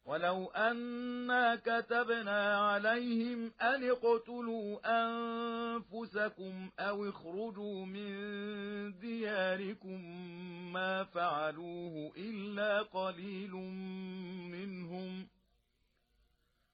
ولو أنا كتبنا عليهم أن اقتلوا أنفسكم أو اخرجوا من دياركم ما فعلوه إلا قليل منهم